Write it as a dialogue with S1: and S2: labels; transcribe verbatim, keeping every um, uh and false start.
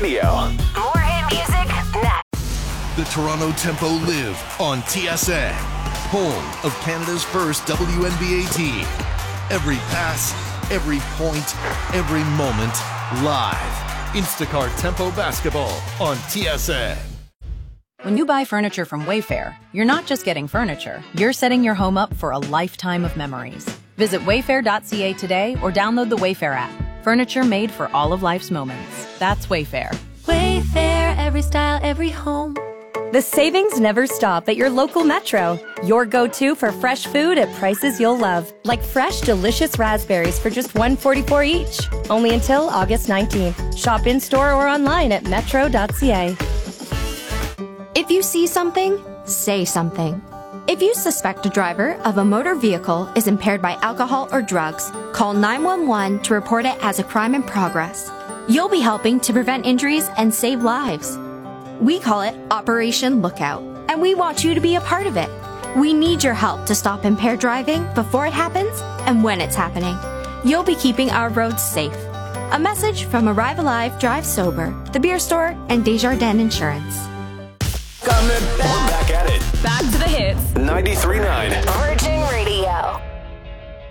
S1: Radio.
S2: More hit music next.
S3: The Toronto Tempo live on T S N, home of Canada's first W N B A team. Every pass, every point, every moment, live. Instacart Tempo Basketball on T S N.
S4: When you buy furniture from Wayfair, you're not just getting furniture, you're setting your home up for a lifetime of memories. Visit wayfair dot c a today or download the Wayfair app. Furniture made for all of life's moments. That's Wayfair.
S5: Wayfair, every style, every home.
S6: The savings never stop at your local Metro. Your go-to for fresh food at prices you'll love. Like fresh, delicious raspberries for just one dollar and forty-four cents each. Only until August nineteenth. Shop in-store or online at metro dot c a.
S7: If you see something, say something. If you suspect a driver of a motor vehicle is impaired by alcohol or drugs, call nine one one to report it as a crime in progress. You'll be helping to prevent injuries and save lives. We call it Operation Lookout, and we want you to be a part of it. We need your help to stop impaired driving before it happens and when it's happening. You'll be keeping our roads safe. A message from Arrive Alive, Drive Sober, The Beer Store, and Desjardins Insurance.
S1: We're back at it.
S2: Back to the hits.
S1: ninety-three point nine
S2: Virgin Radio.